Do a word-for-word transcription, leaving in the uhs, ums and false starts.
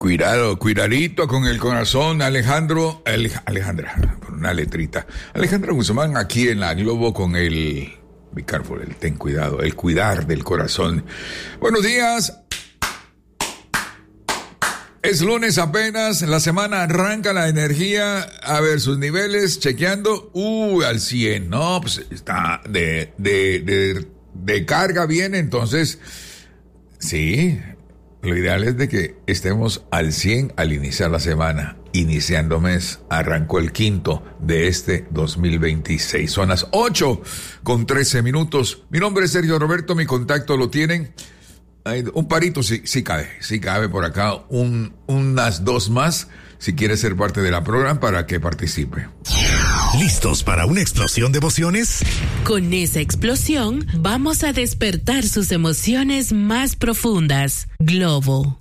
Cuidado, cuidadito con el corazón, Alejandro, Ale, Alejandra, una letrita. Alejandra Guzmán aquí en la Globo con el, be careful, el ten cuidado, el cuidar del corazón. Buenos días. Es lunes apenas, la semana arranca, la energía, a ver sus niveles, chequeando, uh, al cien, no, pues está de, de, de, de carga bien, entonces, sí. Lo ideal es de que estemos al cien al iniciar la semana. Iniciando mes, arrancó el quinto de este dos mil veintiséis. Son las ocho con trece minutos. Mi nombre es Sergio Roberto, mi contacto lo tienen. Hay un parito sí, sí cabe, sí cabe por acá. Un, unas dos más, si quiere ser parte de la programa para que participe. ¿Listos para una explosión de emociones? Con esa explosión vamos a despertar sus emociones más profundas. Globo.